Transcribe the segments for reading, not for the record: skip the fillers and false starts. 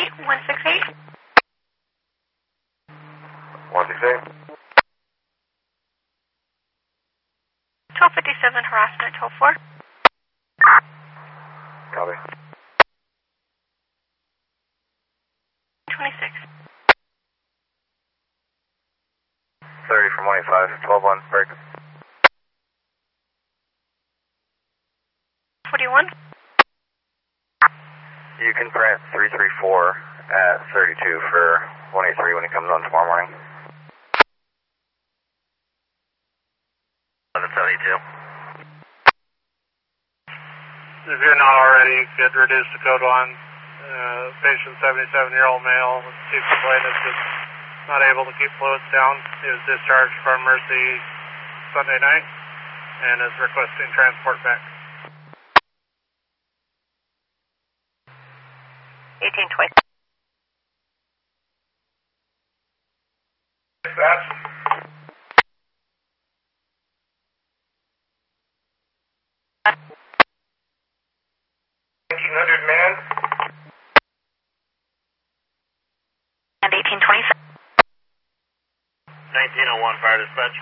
168. 168. 1257 harassment, 124. Copy. 26. 30 from 185, 12-1, break. 41. You can print 334 at 32 for 183 when he comes on tomorrow morning. 1172. If you're not already, could reduce the code on patient 77-year-old male. Chief complaint is just not able to keep fluids down. He was discharged from Mercy Sunday night and is requesting transport back. 1820. That's 1900 man. And 1827. 1901 fire dispatch.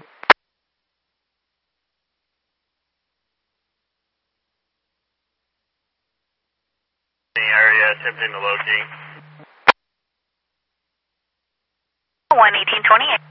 The area attempting to locate. 1828.